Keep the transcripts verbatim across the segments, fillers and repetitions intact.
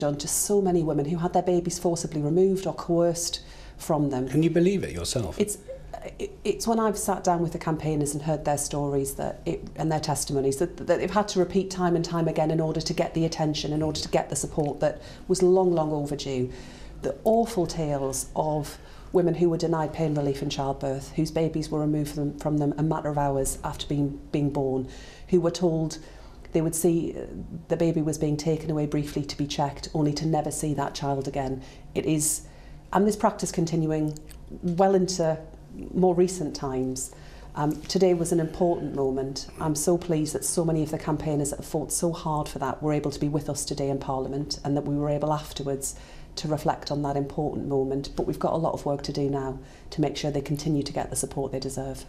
done to so many women who had their babies forcibly removed or coerced from them. Can you believe it yourself? It's it, it's when I've sat down with the campaigners and heard their stories that it, and their testimonies that, that they've had to repeat time and time again in order to get the attention, in order to get the support that was long, long overdue. The awful tales of women who were denied pain relief in childbirth, whose babies were removed from, from them a matter of hours after being, being born, who were told they would see the baby was being taken away briefly to be checked, only to never see that child again. It is, and this practice continuing well into more recent times. Um, today was an important moment. I'm so pleased that so many of the campaigners that have fought so hard for that were able to be with us today in Parliament, and that we were able afterwards to reflect on that important moment. But we've got a lot of work to do now to make sure they continue to get the support they deserve.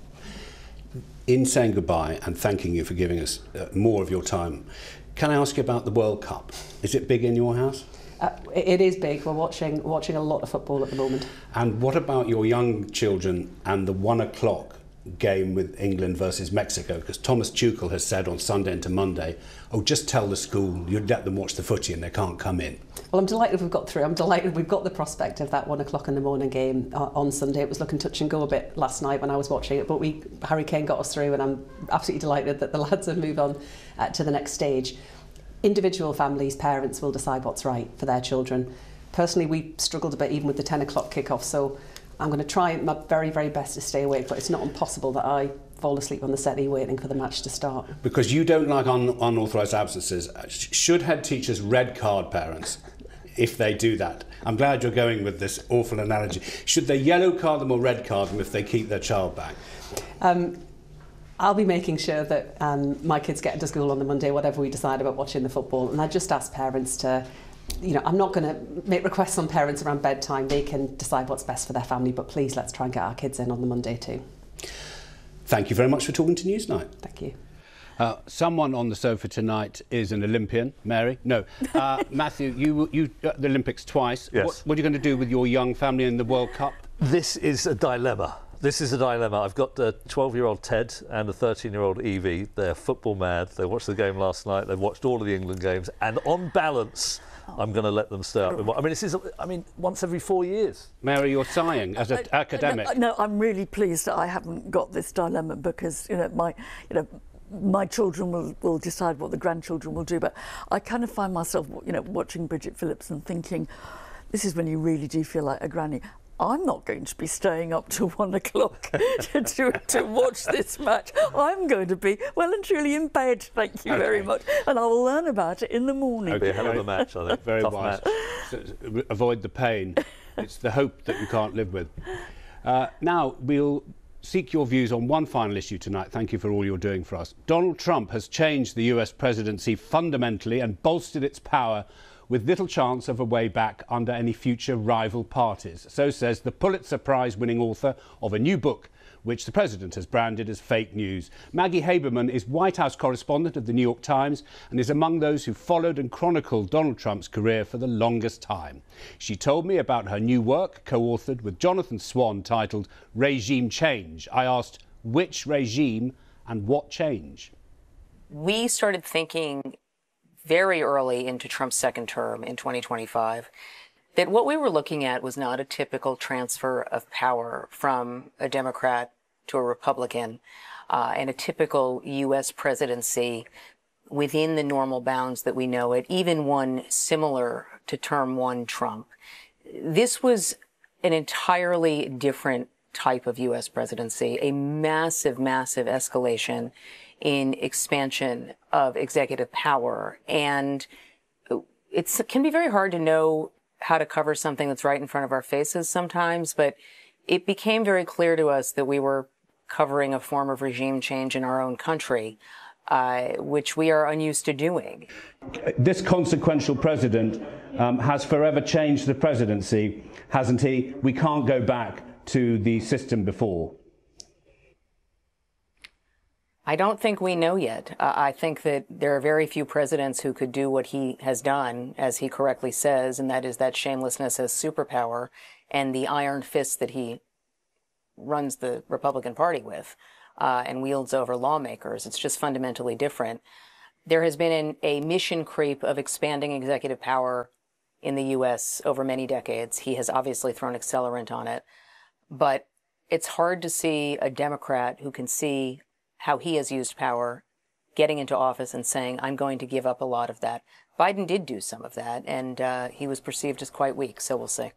In saying goodbye and thanking you for giving us uh, more of your time, can I ask you about the World Cup? Is it big in your house? Uh, it is big. We're watching watching a lot of football at the moment. And what about your young children and the one o'clock game with England versus Mexico? Because Thomas Tuchel has said on Sunday into Monday, oh, just tell the school you'd let them watch the footy and they can't come in. Well, I'm delighted we've got through. I'm delighted we've got the prospect of that one o'clock in the morning game uh, on Sunday. It was looking touch and go a bit last night when I was watching it, but we Harry Kane got us through, and I'm absolutely delighted that the lads have moved on uh, to the next stage. Individual families, parents will decide what's right for their children. Personally, we struggled a bit even with the ten o'clock kick-off, so I'm going to try my very, very best to stay awake, but it's not impossible that I fall asleep on the settee waiting for the match to start. Because you don't like un unauthorised absences, should head teachers red card parents if they do that? I'm glad you're going with this awful analogy. Should they yellow card them or red card them if they keep their child back? Um, I'll be making sure that um, my kids get into school on the Monday, whatever we decide about watching the football. And I just ask parents to, you know, I'm not going to make requests on parents around bedtime. They can decide what's best for their family, but please let's try and get our kids in on the Monday too. Thank you very much for talking to Newsnight. Thank you. Uh, someone on the sofa tonight is an Olympian. Mary? No. Uh, Matthew, you you uh, the Olympics twice. Yes. What, what are you going to do with your young family in the World Cup? This is a dilemma. This is a dilemma. I've got a twelve-year-old Ted and a thirteen-year-old Evie. They're football mad. They watched the game last night. They've watched all of the England games. And on balance, I'm going to let them stay up. I mean, this is, I mean, once every four years. Mary, you're sighing as an academic. No, no, I'm really pleased that I haven't got this dilemma, because, you know, my, you know, my children will, will decide what the grandchildren will do. But I kind of find myself, you know, watching Bridget Phillips and thinking, this is when you really do feel like a granny. I'm not going to be staying up till one o'clock to, to, to watch this match. I'm going to be well and truly in bed, thank you okay. very much. And I will learn about it in the morning. It'll be a hell of a match, I think. Very Tough wise. Match. So, avoid the pain. It's the hope that you can't live with. Uh, now, we'll seek your views on one final issue tonight. Thank you for all you're doing for us. Donald Trump has changed the U S presidency fundamentally and bolstered its power with little chance of a way back under any future rival parties. So says the Pulitzer Prize-winning author of a new book, which the president has branded as fake news. Maggie Haberman is White House correspondent of the New York Times and is among those who followed and chronicled Donald Trump's career for the longest time. She told me about her new work, co-authored with Jonathan Swan, titled Regime Change. I asked, which regime and what change? We started thinking very early into Trump's second term in twenty twenty-five, that what we were looking at was not a typical transfer of power from a Democrat to a Republican uh, and a typical U S presidency within the normal bounds that we know it, even one similar to term one Trump. This was an entirely different type of U S presidency, a massive, massive escalation in expansion of executive power. And it's, it can be very hard to know how to cover something that's right in front of our faces sometimes, but it became very clear to us that we were covering a form of regime change in our own country, uh, which we are unused to doing. This consequential president um, has forever changed the presidency, hasn't he? We can't go back to the system before. I don't think we know yet. Uh, I think that there are very few presidents who could do what he has done, as he correctly says, and that is that shamelessness as superpower and the iron fist that he runs the Republican Party with uh, and wields over lawmakers. It's just fundamentally different. There has been an, a mission creep of expanding executive power in the U S over many decades. He has obviously thrown accelerant on it. But it's hard to see a Democrat who can see how he has used power getting into office and saying, I'm going to give up a lot of that. Biden did do some of that, and uh, he was perceived as quite weak, so we'll see.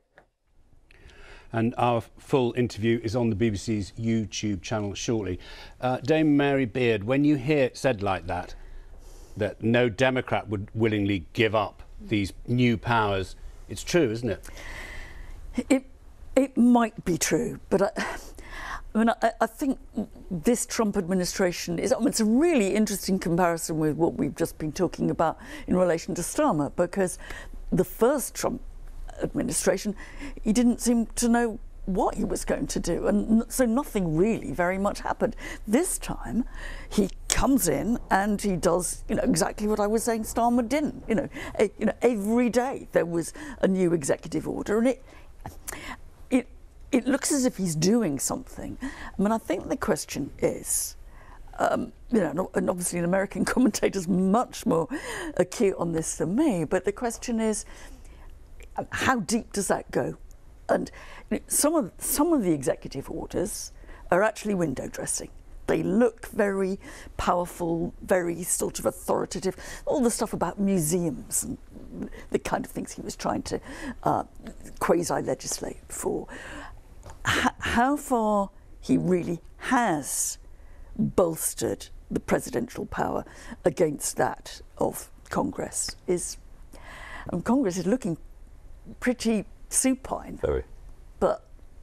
And our full interview is on the B B C's YouTube channel shortly. Uh, Dame Mary Beard, when you hear it said like that, that no Democrat would willingly give up these new powers, it's true, isn't it? It, it might be true, but I, I mean, I, I think this Trump administration is, I mean, it's a really interesting comparison with what we've just been talking about in relation to Starmer, because the first Trump administration, he didn't seem to know what he was going to do, and so nothing really very much happened. This time, he comes in and he does, you know, exactly what I was saying Starmer didn't. You know, a, you know, every day there was a new executive order, and it, it, it looks as if he's doing something. I mean, I think the question is, um, you know, and obviously an American commentator's much more acute on this than me, but the question is, how deep does that go? And some of some of the executive orders are actually window dressing. They look very powerful, very sort of authoritative. All the stuff about museums and the kind of things he was trying to uh, quasi-legislate for. H- how far he really has bolstered the presidential power against that of Congress is, and Congress is looking pretty supine. Very. But,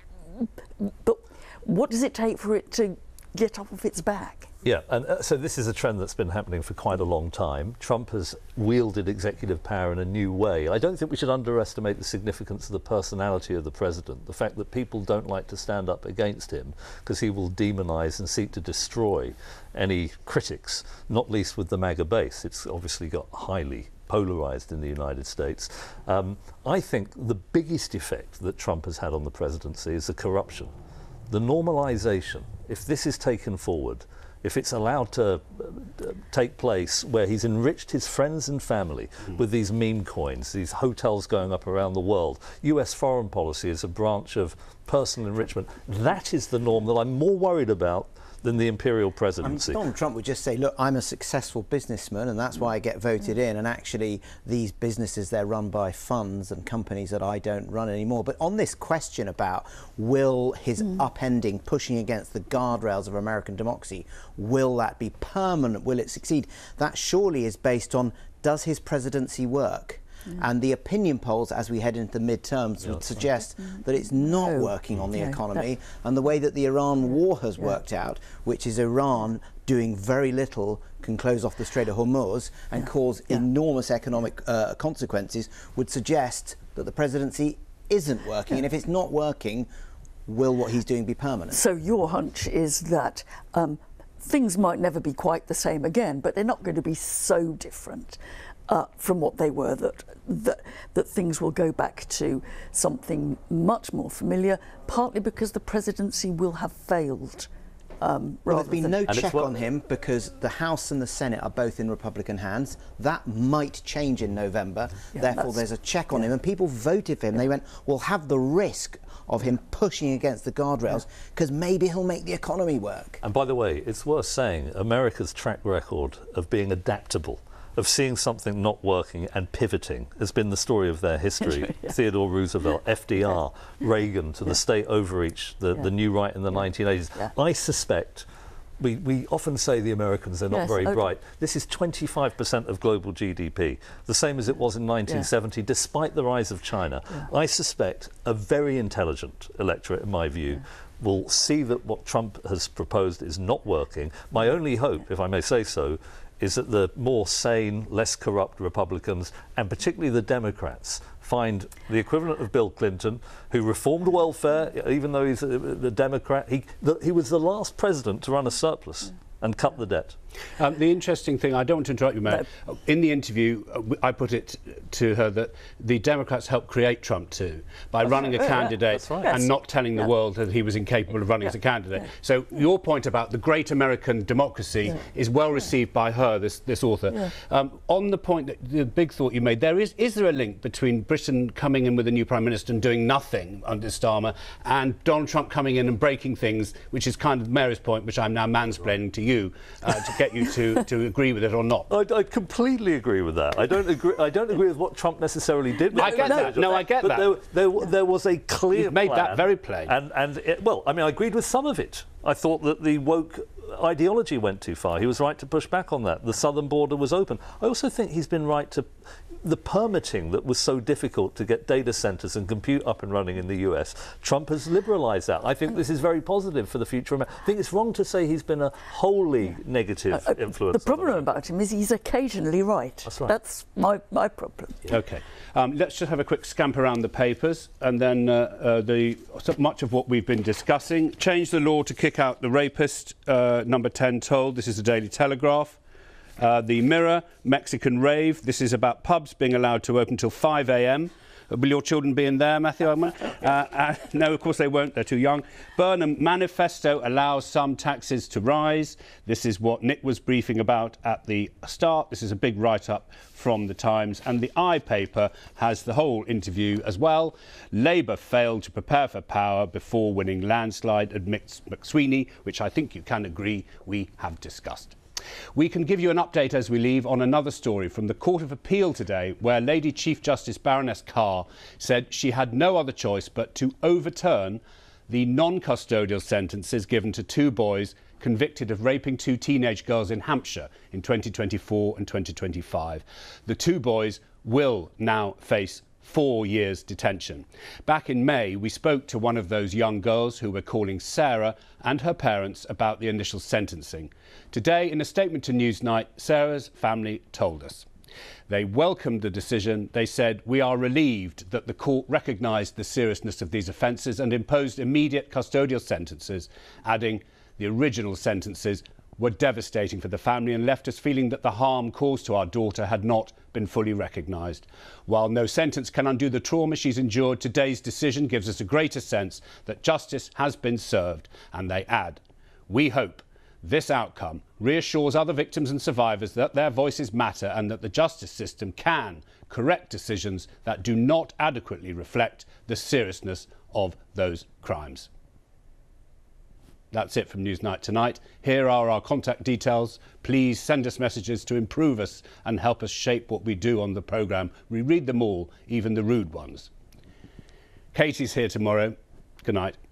but what does it take for it to get off of its back? Yeah, and uh, so this is a trend that's been happening for quite a long time. Trump has wielded executive power in a new way. I don't think we should underestimate the significance of the personality of the president, the fact that people don't like to stand up against him because he will demonise and seek to destroy any critics, not least with the MAGA base. It's obviously got highly polarised in the United States. Um, I think the biggest effect that Trump has had on the presidency is the corruption. The normalisation, if this is taken forward, if it's allowed to uh, take place where he's enriched his friends and family mm. with these meme coins, these hotels going up around the world, U S foreign policy is a branch of personal enrichment, that is the norm that I'm more worried about than the imperial presidency. I mean, Donald Trump would just say, look, I'm a successful businessman and that's why I get voted in, and actually these businesses, they're run by funds and companies that I don't run anymore. But on this question about will his mm. upending, pushing against the guardrails of American democracy, will that be permanent, will it succeed? That surely is based on, does his presidency work? Mm. And the opinion polls as we head into the midterms yeah, would suggest right. that it's not no. working on the yeah, economy, and the way that the Iran war has yeah. worked out, which is Iran doing very little, can close off the Strait of Hormuz and yeah. cause yeah. enormous economic uh, consequences, would suggest that the presidency isn't working. Yeah. And if it's not working, will what he's doing be permanent? So your hunch is that um, things might never be quite the same again, but they're not going to be so different Uh, from what they were, that, that that things will go back to something much more familiar, partly because the presidency will have failed. Um, well, there's been no check on him because the House and the Senate are both in Republican hands. That might change in November. Yeah, Therefore, there's a check on yeah. him, and people voted for him. Yeah. They went, we'll have the risk of him pushing against the guardrails because yeah. maybe he'll make the economy work. And by the way, it's worth saying, America's track record of being adaptable, of seeing something not working and pivoting, has been the story of their history. yeah. Theodore Roosevelt, F D R, yeah. Reagan, to yeah. the state overreach, the, yeah. the new right in the yeah. nineteen eighties. Yeah. I suspect, we, we often say the Americans are not yes, very okay. bright. This is twenty-five percent of global G D P, the same as it was in nineteen seventy, yeah. despite the rise of China. Yeah. I suspect a very intelligent electorate, in my view, yeah. will see that what Trump has proposed is not working. My only hope, if I may say so, is that the more sane, less corrupt Republicans, and particularly the Democrats, find the equivalent of Bill Clinton, who reformed welfare, even though he's a, a Democrat. He, the, he was the last president to run a surplus yeah. and cut the debt. Um, the interesting thing, I don't want to interrupt you, Mary. No. In the interview, uh, I put it to her that the Democrats helped create Trump too by That's running right. a candidate yeah. right. and yes. not telling the yeah. world that he was incapable of running yeah. as a candidate. Yeah. So your point about the great American democracy yeah. is well received yeah. by her, this, this author. Yeah. Um, on the point, that the big thought you made, there is, is there a link between Britain coming in with a new Prime Minister and doing nothing under Starmer and Donald Trump coming in and breaking things, which is kind of Mary's point, which I'm now mansplaining to you, uh, to get you to, to agree with it or not? I, I completely agree with that. I don't agree. I don't agree with what Trump necessarily did. I get that. No, I get but that. There, there, there was a clear. You've made plan, that very plain. And and it, well, I mean, I agreed with some of it. I thought that the woke ideology went too far. He was right to push back on that. The southern border was open. I also think he's been right to. The permitting that was so difficult to get data centres and compute up and running in the U S, Trump has liberalised that. I think this is very positive for the future of America. I think it's wrong to say he's been a wholly negative uh, influence. The problem about him is he's occasionally right. That's right. That's my, my problem. Yeah. OK. Um, let's just have a quick scamp around the papers and then uh, uh, the so much of what we've been discussing. Change the law to kick out the rapist, uh, number ten told. This is the Daily Telegraph. Uh, the Mirror, Mexican rave. This is about pubs being allowed to open till five a m. Will your children be in there, Matthew? uh, uh, no, of course they won't. They're too young. Burnham manifesto allows some taxes to rise. This is what Nick was briefing about at the start. This is a big write-up from the Times. And the I paper has the whole interview as well. Labour failed to prepare for power before winning landslide, admits McSweeney, which I think you can agree we have discussed. We can give you an update as we leave on another story from the Court of Appeal today, where Lady Chief Justice Baroness Carr said she had no other choice but to overturn the non-custodial sentences given to two boys convicted of raping two teenage girls in Hampshire in twenty twenty-four and twenty twenty-five. The two boys will now face four years detention. Back in May, we spoke to one of those young girls who were calling Sarah and her parents about the initial sentencing. Today, in a statement to Newsnight, Sarah's family told us. They welcomed the decision. They said, "We are relieved that the court recognised the seriousness of these offences and imposed immediate custodial sentences," adding, "The original sentences were devastating for the family and left us feeling that the harm caused to our daughter had not been fully recognised. While no sentence can undo the trauma she's endured, today's decision gives us a greater sense that justice has been served." And they add, "We hope this outcome reassures other victims and survivors that their voices matter and that the justice system can correct decisions that do not adequately reflect the seriousness of those crimes." That's it from Newsnight tonight. Here are our contact details. Please send us messages to improve us and help us shape what we do on the programme. We read them all, even the rude ones. Katie's here tomorrow. Good night.